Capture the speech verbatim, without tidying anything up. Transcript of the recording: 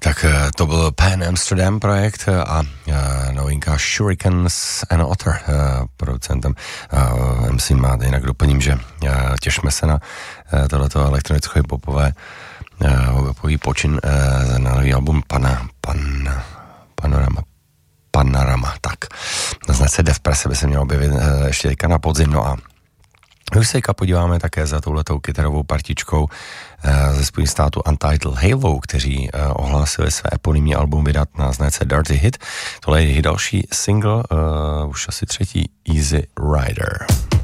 Tak to byl Pan Amsterdam projekt a novinka Shurikens and Otter producentem. Myslím, má jinak doplním, že těšme se na tohleto elektronicko-hipopové popový počin na nový album Pana, pan, Panorama, Panorama, tak. Na značce Death Press by se mělo objevit ještě teďka na podzim, no a už se podíváme také za touhletou kytarovou partičkou ze Spojených států Untitled Halo, kteří ohlásili své eponymní album vydat na značce Dirty Hit. Tohle je další single, uh, už asi třetí, Easy Rider.